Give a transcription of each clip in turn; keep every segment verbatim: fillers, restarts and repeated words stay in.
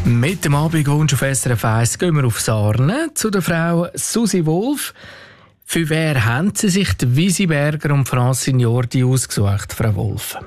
Mit dem Abendwunsch auf S R F eins gehen wir auf Sarne zu der Frau Susi Wolf. Für wer haben Sie sich die Wisi Berger und Francine Jordi ausgesucht, Frau Wolf?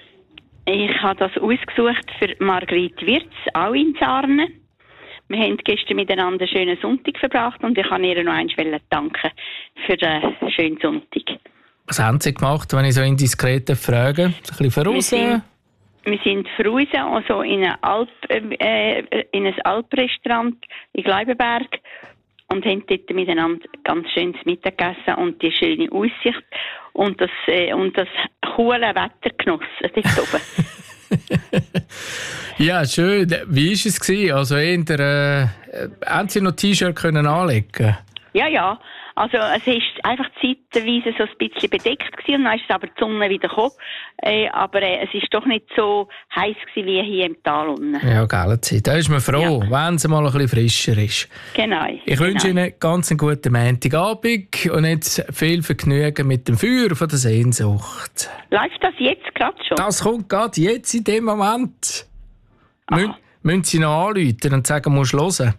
Ich habe das ausgesucht für Margrit Wirz, auch in Sarne. Wir haben gestern miteinander einen schönen Sonntag verbracht und ich kann ihr noch einmal danken für den schönen Sonntag. Was haben Sie gemacht, wenn ich so indiskret frage? Ein bisschen verrissen? Wir sind verrissen, also in ein, Alp, äh, in ein Alprestaurant in Gleibenberg und haben dort miteinander ganz schönes Mittag gegessen und die schöne Aussicht und das, äh, und das coole Wetter genossen dort oben. Ja, schön. Wie war es gewesen? Also, eher, äh, haben Sie noch T-Shirt können anlegen? Ja, ja. Also es ist einfach zeitweise so ein bisschen bedeckt gewesen, und dann ist es aber die Sonne wieder gekommen. Äh, aber äh, es ist doch nicht so heiß gewesen wie hier im Tal unten. Ja, gell, Zeit. Da ist man froh, ja, wenn es mal ein bisschen frischer ist. Genau. Ich genau. wünsche Ihnen ganz einen guten Montagabend und jetzt viel Vergnügen mit dem Feuer von der Sehnsucht. Läuft das jetzt gerade schon? Das kommt gerade jetzt in dem Moment. Mün, müssen Sie noch anrufen und sagen, musst du hören?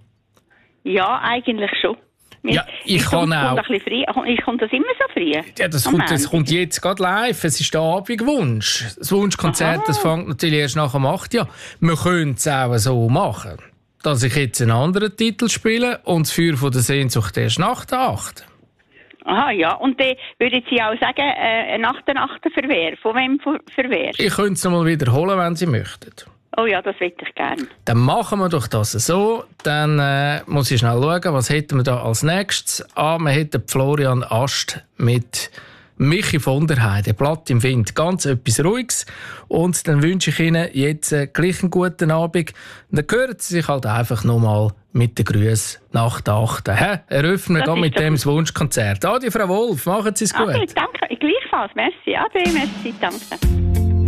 Ja, eigentlich schon. Ja, ich kann auch. Ich komme das immer so früh. Ja, das, kommt, das kommt jetzt gerade live. Es ist der Abendwunsch. Das Wunschkonzert, das fängt natürlich erst nach dem acht Jahr. Wir können es auch so machen, dass ich jetzt einen anderen Titel spiele und das Feuer von der Sehnsucht erst nach der acht. Aha, ja. Und dann würden Sie auch sagen, äh, nach der acht für wer? Von wem für, für wer? Ich könnte es noch mal wiederholen, wenn Sie möchten. Oh ja, das möchte ich gerne. Dann machen wir doch das so. Dann äh, muss ich schnell schauen, was hätten wir da als nächstes. Ah, wir hätten Florian Ast mit Michi von der Heide. Blatt im Wind. Ganz etwas Ruhiges. Und dann wünsche ich Ihnen jetzt äh, gleich einen guten Abend. Und dann hören Sie sich halt einfach nochmal mit den Grüßen nach der achten. Eröffnen wir mit dem das Wunschkonzert. Adi, Frau Wolf, machen Sie es gut. Adi, danke. Gleichfalls. Merci. Adi, merci. Danke.